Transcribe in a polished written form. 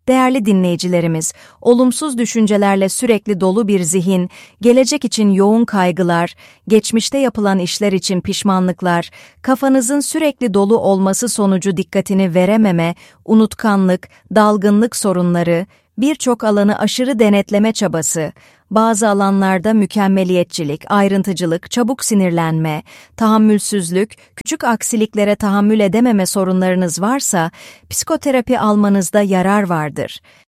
Değerli dinleyicilerimiz, olumsuz düşüncelerle sürekli dolu bir zihin, gelecek için yoğun kaygılar, geçmişte yapılan işler için pişmanlıklar, kafanızın sürekli dolu olması sonucu dikkatini verememe, unutkanlık, dalgınlık sorunları, birçok alanı aşırı denetleme çabası, bazı alanlarda mükemmeliyetçilik, ayrıntıcılık, çabuk sinirlenme, tahammülsüzlük, küçük aksiliklere tahammül edememe sorunlarınız varsa, psikoterapi almanızda yarar vardır.